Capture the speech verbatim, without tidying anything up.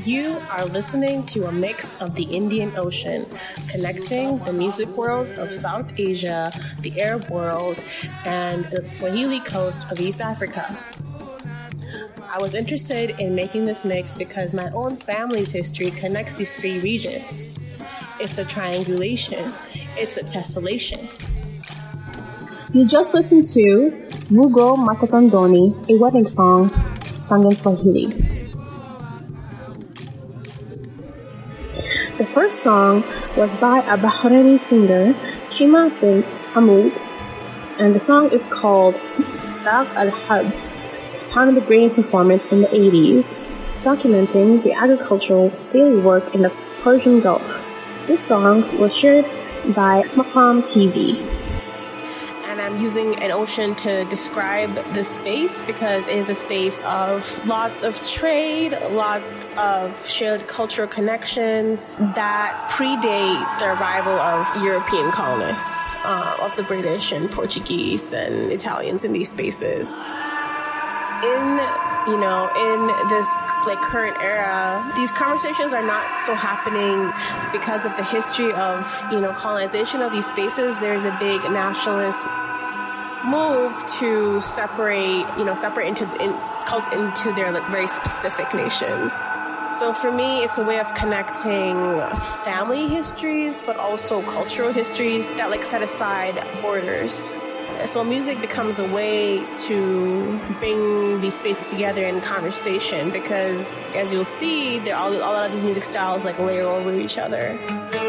You are listening to a mix of the Indian Ocean, connecting the music worlds of South Asia, the Arab world, and the Swahili coast of East Africa. I was interested in making this mix because my own family's history connects these three regions. It's a triangulation. It's a tessellation. You just listened to Mugo Matakandoni, a wedding song sung in Swahili. The first song was by a Bahraini singer, Shima bint Hamoud, and the song is called Dag al-Hab. It's part of the grain performance in the eighties, documenting the agricultural daily work in the Persian Gulf. This song was shared by Maqam T V. And I'm using an ocean to describe the space because it is a space of lots of trade, lots of shared cultural connections that predate the arrival of European colonists, uh, of the British and Portuguese and Italians in these spaces. In, you know, in this like current era, these conversations are not so happening because of the history of, you know, colonization of these spaces. There's a big nationalist move to separate, you know, separate into in, into their like very specific nations. So for me, it's a way of connecting family histories, but also cultural histories that like set aside borders. So music becomes a way to bring these spaces together in conversation because, as you'll see, there are a lot of these music styles like layer over each other.